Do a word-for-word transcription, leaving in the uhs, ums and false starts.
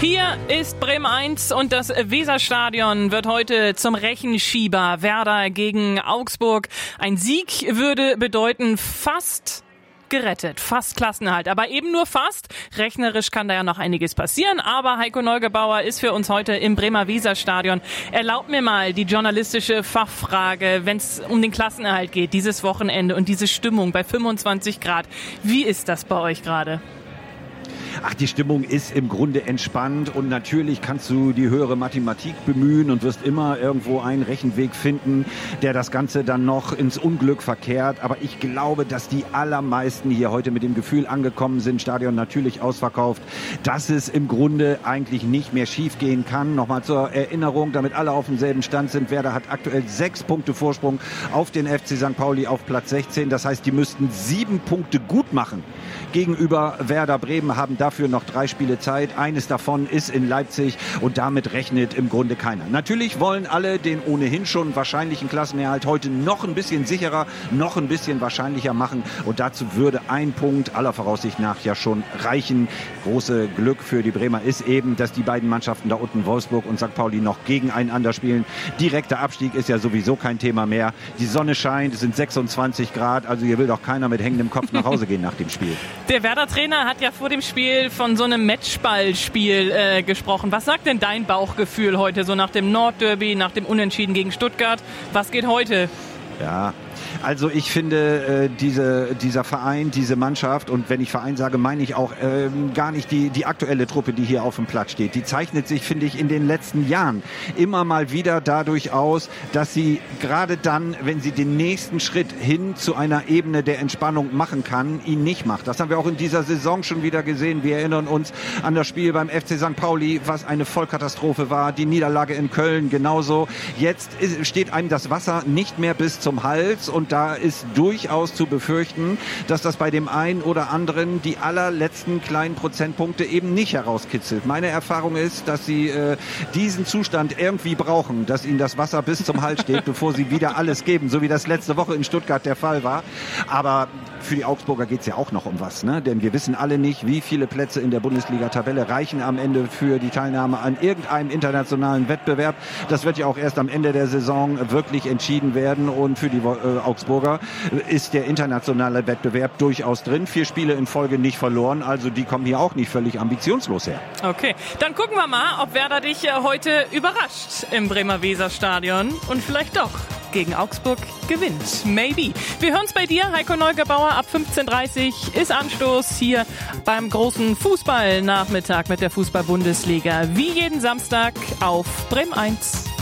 Hier ist Bremen eins und das Weserstadion wird heute zum Rechenschieber. Werder gegen Augsburg. Ein Sieg würde bedeuten fast gerettet, fast Klassenerhalt, aber eben nur fast. Rechnerisch kann da ja noch einiges passieren, aber Heiko Neugebauer ist für uns heute im Bremer Weserstadion. Erlaubt mir mal die journalistische Fachfrage, wenn es um den Klassenerhalt geht, dieses Wochenende und diese Stimmung bei fünfundzwanzig Grad. Wie ist das bei euch gerade? Ach, die Stimmung ist im Grunde entspannt und natürlich kannst du die höhere Mathematik bemühen und wirst immer irgendwo einen Rechenweg finden, der das Ganze dann noch ins Unglück verkehrt. Aber ich glaube, dass die allermeisten hier heute mit dem Gefühl angekommen sind, Stadion natürlich ausverkauft, dass es im Grunde eigentlich nicht mehr schief gehen kann. Nochmal zur Erinnerung, damit alle auf demselben Stand sind. Werder hat aktuell sechs Punkte Vorsprung auf den F C Sankt Pauli auf Platz sechzehn. Das heißt, die müssten sieben Punkte gut machen gegenüber Werder Bremen, haben dafür noch drei Spiele Zeit. Eines davon ist in Leipzig und damit rechnet im Grunde keiner. Natürlich wollen alle den ohnehin schon wahrscheinlichen Klassenerhalt heute noch ein bisschen sicherer, noch ein bisschen wahrscheinlicher machen und dazu würde ein Punkt aller Voraussicht nach ja schon reichen. Große Glück für die Bremer ist eben, dass die beiden Mannschaften da unten, Wolfsburg und Sankt Pauli, noch gegeneinander spielen. Direkter Abstieg ist ja sowieso kein Thema mehr. Die Sonne scheint, es sind sechsundzwanzig Grad, also hier will doch keiner mit hängendem Kopf nach Hause gehen nach dem Spiel. Der Werder-Trainer hat ja vor dem Spiel von so einem Matchballspiel äh, gesprochen. Was sagt denn dein Bauchgefühl heute, so nach dem Nordderby, nach dem Unentschieden gegen Stuttgart? Was geht heute? Ja, also ich finde, äh, diese, dieser Verein, diese Mannschaft, und wenn ich Verein sage, meine ich auch ähm, gar nicht die, die aktuelle Truppe, die hier auf dem Platz steht. Die zeichnet sich, finde ich, in den letzten Jahren immer mal wieder dadurch aus, dass sie gerade dann, wenn sie den nächsten Schritt hin zu einer Ebene der Entspannung machen kann, ihn nicht macht. Das haben wir auch in dieser Saison schon wieder gesehen. Wir erinnern uns an das Spiel beim F C Sankt Pauli, was eine Vollkatastrophe war. Die Niederlage in Köln genauso. Jetzt ist, steht einem das Wasser nicht mehr bis zum Hals und da ist durchaus zu befürchten, dass das bei dem einen oder anderen die allerletzten kleinen Prozentpunkte eben nicht herauskitzelt. Meine Erfahrung ist, dass sie äh, diesen Zustand irgendwie brauchen, dass ihnen das Wasser bis zum Hals steht, bevor sie wieder alles geben, so wie das letzte Woche in Stuttgart der Fall war. Aber für die Augsburger geht es ja auch noch um was, ne? Denn wir wissen alle nicht, wie viele Plätze in der Bundesliga-Tabelle reichen am Ende für die Teilnahme an irgendeinem internationalen Wettbewerb. Das wird ja auch erst am Ende der Saison wirklich entschieden werden und für die äh, Augsburger ist der internationale Wettbewerb durchaus drin. Vier Spiele in Folge nicht verloren, also die kommen hier auch nicht völlig ambitionslos her. Okay, dann gucken wir mal, ob Werder dich heute überrascht im Bremer Weserstadion und vielleicht doch gegen Augsburg gewinnt. Maybe. Wir hören es bei dir, Heiko Neugebauer. Ab fünfzehn Uhr dreißig ist Anstoß hier beim großen Fußballnachmittag mit der Fußball-Bundesliga. Wie jeden Samstag auf Bremen eins.